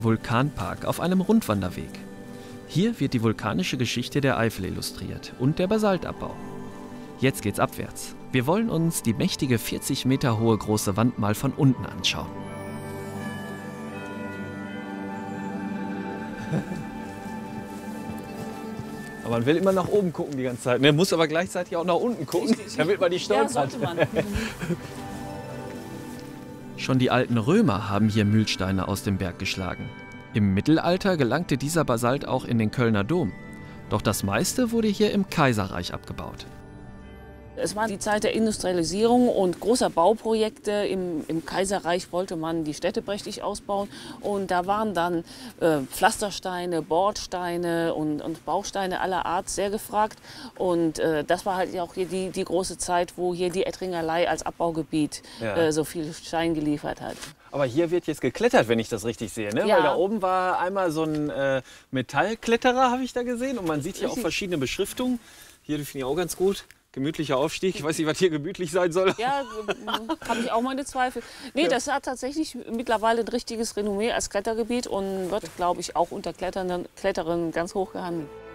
Vulkanpark auf einem Rundwanderweg. Hier wird die vulkanische Geschichte der Eifel illustriert und der Basaltabbau. Jetzt geht's abwärts. Wir wollen uns die mächtige 40 Meter hohe große Wand mal von unten anschauen. Aber man will immer nach oben gucken die ganze Zeit. Man muss aber gleichzeitig auch nach unten gucken, damit man nicht stolpert. Ja, sollte man. Schon die alten Römer haben hier Mühlsteine aus dem Berg geschlagen. Im Mittelalter gelangte dieser Basalt auch in den Kölner Dom. Doch das meiste wurde hier im Kaiserreich abgebaut. Es war die Zeit der Industrialisierung und großer Bauprojekte. Im Kaiserreich wollte man die Städte prächtig ausbauen. Und da waren dann Pflastersteine, Bordsteine und Bausteine aller Art sehr gefragt. Und das war halt auch hier die große Zeit, wo hier die Ettringerlei als Abbaugebiet so viel Stein geliefert hat. Aber hier wird jetzt geklettert, wenn ich das richtig sehe, ne? Ja. Weil da oben war einmal so ein Metallkletterer, habe ich da gesehen. Und man sieht hier auch verschiedene Beschriftungen. Hier finde ich auch ganz gut. Gemütlicher Aufstieg. Ich weiß nicht, was hier gemütlich sein soll. Ja, habe ich auch meine Zweifel. Nee, das hat tatsächlich mittlerweile ein richtiges Renommee als Klettergebiet und wird, glaube ich, auch unter Kletterern ganz hoch gehandelt.